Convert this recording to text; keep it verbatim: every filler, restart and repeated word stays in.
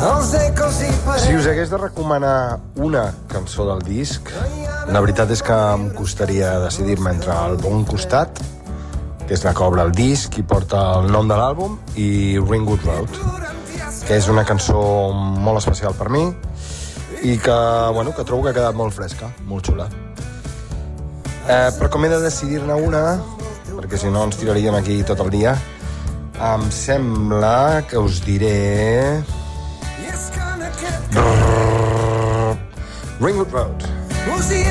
Si us hagués de recomanar una cançó del disc, la veritat és que em costaria decidir-me entre El bon costat, que és la que obre el disc i porta el nom de l'àlbum, i Ringwood Road, que és una cançó molt especial per mi i que, bueno, que trobo que ha quedat molt fresca, molt xula. Eh, però com he de decidir-ne una, perquè si no ens tiraríem aquí tot el dia, em sembla que us diré... Ringwood Road.